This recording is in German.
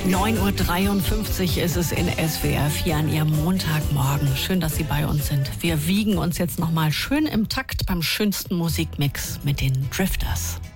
9:53 Uhr ist es in SWR 4 an Ihrem Montagmorgen. Schön, dass Sie bei uns sind. Wir wiegen uns jetzt nochmal schön im Takt beim schönsten Musikmix mit den Drifters.